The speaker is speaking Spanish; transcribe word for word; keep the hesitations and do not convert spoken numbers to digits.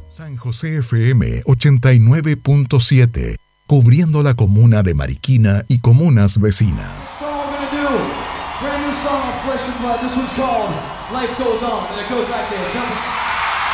San José F M ochenta y nueve punto siete, cubriendo la comuna de Mariquina y comunas vecinas. So we're gonna do brand new song of Flesh and Blood. This one's called Life Goes On, and it goes like this.